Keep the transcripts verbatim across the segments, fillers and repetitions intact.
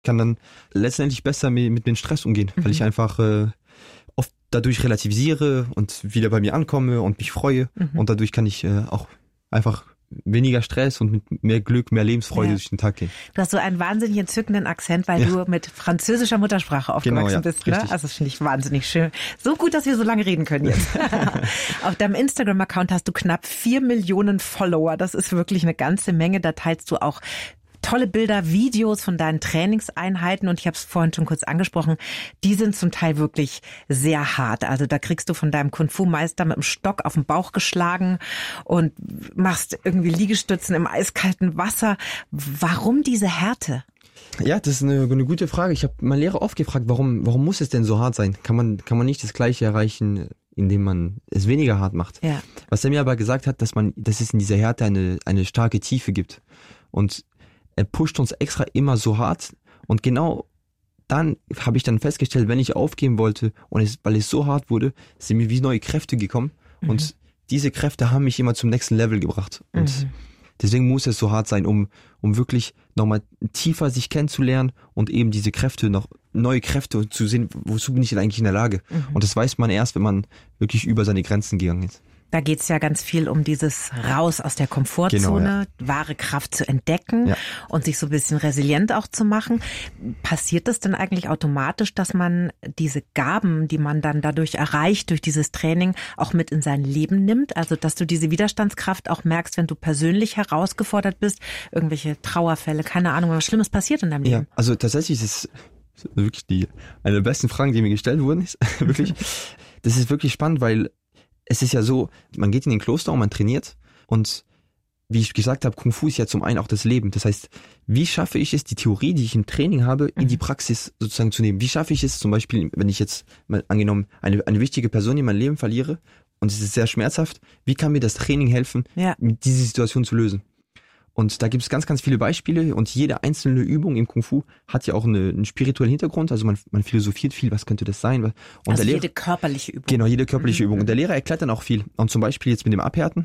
kann dann letztendlich besser mit, mit dem Stress umgehen, mhm. weil ich einfach äh, oft dadurch relativisiere und wieder bei mir ankomme und mich freue mhm. und dadurch kann ich äh, auch einfach weniger Stress und mit mehr Glück, mehr Lebensfreude ja. durch den Tag gehen. Du hast so einen wahnsinnig entzückenden Akzent, weil ja. du mit französischer Muttersprache aufgewachsen genau, ja. bist. Ne? Also das finde ich wahnsinnig schön. So gut, dass wir so lange reden können jetzt. Auf deinem Instagram-Account hast du knapp vier Millionen Follower. Das ist wirklich eine ganze Menge. Da teilst du auch tolle Bilder, Videos von deinen Trainingseinheiten und ich habe es vorhin schon kurz angesprochen, die sind zum Teil wirklich sehr hart. Also da kriegst du von deinem Kung-Fu-Meister mit dem Stock auf den Bauch geschlagen und machst irgendwie Liegestützen im eiskalten Wasser. Warum diese Härte? Ja, das ist eine, eine gute Frage. Ich habe meinen Lehrer oft gefragt, warum, warum muss es denn so hart sein? Kann man, kann man nicht das Gleiche erreichen, indem man es weniger hart macht? Ja. Was er mir aber gesagt hat, dass man, dass es in dieser Härte eine, eine starke Tiefe gibt. Und er pusht uns extra immer so hart und genau dann habe ich dann festgestellt, wenn ich aufgeben wollte und es, weil es so hart wurde, sind mir wie neue Kräfte gekommen mhm. und diese Kräfte haben mich immer zum nächsten Level gebracht und mhm. deswegen muss es so hart sein, um um wirklich nochmal tiefer sich kennenzulernen und eben diese Kräfte, noch neue Kräfte zu sehen, wozu bin ich denn eigentlich in der Lage mhm. und das weiß man erst, wenn man wirklich über seine Grenzen gegangen ist. Da geht's ja ganz viel um dieses Raus aus der Komfortzone, genau, ja. wahre Kraft zu entdecken ja. und sich so ein bisschen resilient auch zu machen. Passiert das denn eigentlich automatisch, dass man diese Gaben, die man dann dadurch erreicht, durch dieses Training, auch mit in sein Leben nimmt? Also, dass du diese Widerstandskraft auch merkst, wenn du persönlich herausgefordert bist, irgendwelche Trauerfälle, keine Ahnung, was Schlimmes passiert in deinem Leben? Ja, also tatsächlich ist es wirklich die, eine der besten Fragen, die mir gestellt wurden, ist wirklich, das ist wirklich spannend, weil es ist ja so, man geht in den Kloster und man trainiert und wie ich gesagt habe, Kung Fu ist ja zum einen auch das Leben. Das heißt, wie schaffe ich es, die Theorie, die ich im Training habe, in die Praxis sozusagen zu nehmen? Wie schaffe ich es zum Beispiel, wenn ich jetzt mal angenommen eine, eine wichtige Person in meinem Leben verliere und es ist sehr schmerzhaft, wie kann mir das Training helfen, ja. diese Situation zu lösen? Und da gibt es ganz, ganz viele Beispiele und jede einzelne Übung im Kung Fu hat ja auch eine, einen spirituellen Hintergrund. Also man, man philosophiert viel, was könnte das sein? Und also der jede Lehrer, körperliche Übung. Genau, jede körperliche mhm. Übung. Und der Lehrer erklärt dann auch viel. Und zum Beispiel jetzt mit dem Abhärten.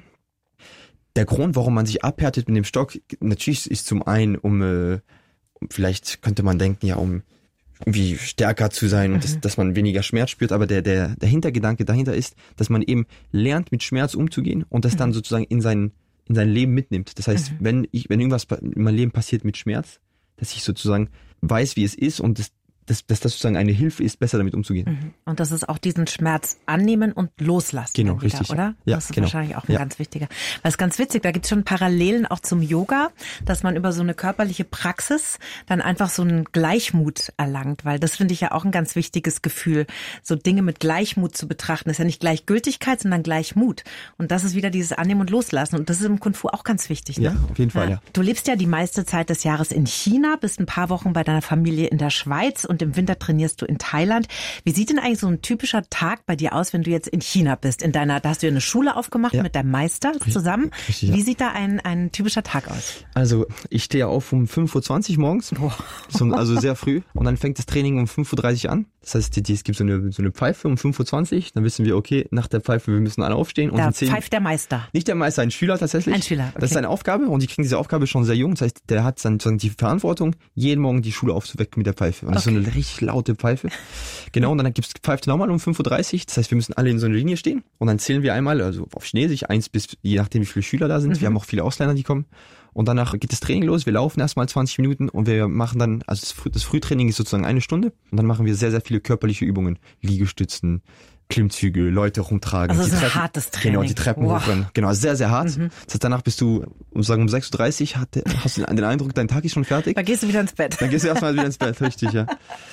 Der Grund, warum man sich abhärtet mit dem Stock, natürlich ist zum einen, um, äh, um vielleicht könnte man denken, ja, um irgendwie stärker zu sein und mhm. das, dass man weniger Schmerz spürt. Aber der, der, der Hintergedanke dahinter ist, dass man eben lernt, mit Schmerz umzugehen und das mhm. dann sozusagen in seinen in sein Leben mitnimmt. Das heißt, mhm. wenn ich, wenn irgendwas in meinem Leben passiert mit Schmerz, dass ich sozusagen weiß, wie es ist und das, dass, dass das sozusagen eine Hilfe ist, besser damit umzugehen. Mhm. Und das ist auch diesen Schmerz annehmen und loslassen. Genau, wieder, richtig. Oder? Ja, das ist genau. wahrscheinlich auch ein ja. ganz wichtiger. Weil es ist ganz witzig, da gibt es schon Parallelen auch zum Yoga, dass man über so eine körperliche Praxis dann einfach so einen Gleichmut erlangt, weil das finde ich ja auch ein ganz wichtiges Gefühl, so Dinge mit Gleichmut zu betrachten. Das ist ja nicht Gleichgültigkeit, sondern Gleichmut. Und das ist wieder dieses Annehmen und Loslassen. Und das ist im Kung Fu auch ganz wichtig. Ne? Ja, auf jeden Fall, ja. ja. Du lebst ja die meiste Zeit des Jahres in China, bist ein paar Wochen bei deiner Familie in der Schweiz und im Winter trainierst du in Thailand. Wie sieht denn eigentlich so ein typischer Tag bei dir aus, wenn du jetzt in China bist? In deiner, da hast du ja eine Schule aufgemacht ja. mit deinem Meister zusammen. Richtig, ja. Wie sieht da ein, ein typischer Tag aus? Also ich stehe auf um fünf Uhr zwanzig morgens, so, also sehr früh. Und dann fängt das Training um fünf Uhr dreißig an. Das heißt, es gibt so eine, so eine Pfeife um fünf Uhr zwanzig. Dann wissen wir, okay, nach der Pfeife, wir müssen alle aufstehen. Und da zehn, pfeift der Meister? Nicht der Meister, ein Schüler tatsächlich. Ein Schüler, okay. Das ist seine Aufgabe und die kriegen diese Aufgabe schon sehr jung. Das heißt, der hat dann sozusagen die Verantwortung, jeden Morgen die Schule aufzuwecken mit der Pfeife. Und das okay. ist so eine richtig laute Pfeife. Genau, und dann gibt's pfeift nochmal um fünf Uhr dreißig. Das heißt, wir müssen alle in so einer Linie stehen. Und dann zählen wir einmal, also auf Chinesisch, eins bis, je nachdem wie viele Schüler da sind. Mhm. Wir haben auch viele Ausländer, die kommen. Und danach geht das Training los. Wir laufen erstmal zwanzig Minuten und wir machen dann, also das, Früh, das Frühtraining ist sozusagen eine Stunde. Und dann machen wir sehr, sehr viele körperliche Übungen. Liegestützen, Klimmzüge, Leute rumtragen. Also die so Treppen, ein hartes Training. Genau, die Treppen wow. hochrennen. Genau, sehr, sehr hart. Mhm. Das heißt, danach bist du, um sagen um sechs Uhr dreißig, hat, hast du den Eindruck, dein Tag ist schon fertig. Dann gehst du wieder ins Bett. Dann gehst du erstmal wieder ins Bett, richtig, ja.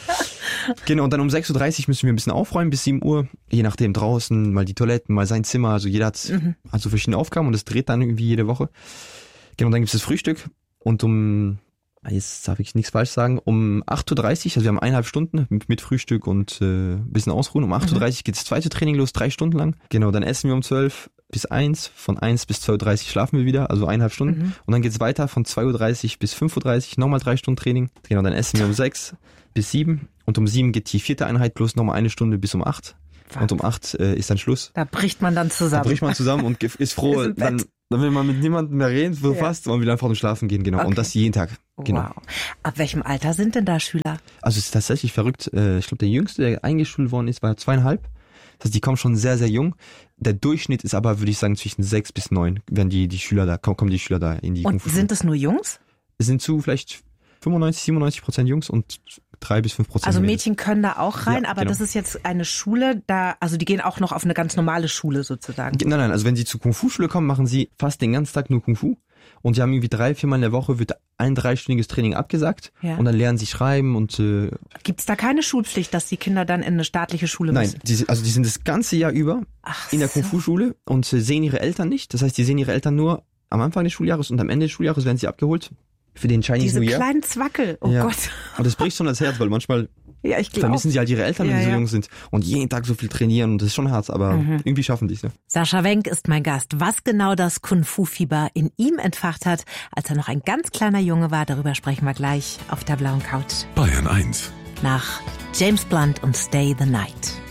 Genau, und dann um sechs Uhr dreißig müssen wir ein bisschen aufräumen bis sieben Uhr. Je nachdem draußen, mal die Toiletten, mal sein Zimmer. Also jeder hat, mhm. hat so verschiedene Aufgaben und das dreht dann irgendwie jede Woche. Genau, dann gibt's das Frühstück. Und um, jetzt darf ich nichts falsch sagen, um acht Uhr dreißig, also wir haben eineinhalb Stunden mit, mit Frühstück und äh, ein bisschen ausruhen. Um acht Uhr dreißig mhm. geht das zweite Training los, drei Stunden lang. Genau, dann essen wir um zwölf bis eins. Von eins bis zwei Uhr dreißig schlafen wir wieder, also eineinhalb Stunden. Mhm. Und dann geht's weiter von zwei Uhr dreißig bis fünf Uhr dreißig, nochmal drei Stunden Training. Genau, dann essen wir um sechs bis sieben. Und um sieben geht die vierte Einheit plus nochmal eine Stunde bis um acht. Und um acht äh, ist dann Schluss. Da bricht man dann zusammen. Da bricht man zusammen und ist froh, ist dann Dann will man mit niemandem mehr reden, so ja. fast, und will einfach nur schlafen gehen, genau. Okay. Und das jeden Tag. Genau. Wow. Ab welchem Alter sind denn da Schüler? Also es ist tatsächlich verrückt. Ich glaube, der Jüngste, der eingeschult worden ist, war zweieinhalb. Das heißt, die kommen schon sehr, sehr jung. Der Durchschnitt ist aber, würde ich sagen, zwischen sechs bis neun, wenn die, die Schüler da, kommen die Schüler da in die Und sind es nur Jungs? Es sind zu vielleicht fünfundneunzig, siebenundneunzig Prozent Jungs und drei bis fünf Prozent. Also Mädchen können da auch rein, ja, aber genau. Das ist jetzt eine Schule, da, also die gehen auch noch auf eine ganz normale Schule sozusagen. Nein, nein, also wenn sie zur Kung-Fu-Schule kommen, machen sie fast den ganzen Tag nur Kung-Fu. Und sie haben irgendwie drei, viermal in der Woche wird ein dreistündiges Training abgesagt. Ja. Und dann lernen sie schreiben und... Äh, Gibt es da keine Schulpflicht, dass die Kinder dann in eine staatliche Schule müssen? Nein, die, also die sind das ganze Jahr über Ach in der so. Kung-Fu-Schule und äh, sehen ihre Eltern nicht. Das heißt, die sehen ihre Eltern nur am Anfang des Schuljahres und am Ende des Schuljahres werden sie abgeholt für den Chinese Diese New Year. Diese kleinen Zwackel, oh ja. Gott. Und das bricht schon das Herz, weil manchmal... Ja, ich glaub. Vermissen sie halt ihre Eltern, wenn ja, die so ja. jung sind und jeden Tag so viel trainieren und das ist schon hart, aber mhm. irgendwie schaffen die es. Ja. Sascha Wenck ist mein Gast. Was genau das Kung-Fu-Fieber in ihm entfacht hat, als er noch ein ganz kleiner Junge war, darüber sprechen wir gleich auf der blauen Couch. Bayern eins. Nach James Blunt und Stay the Night.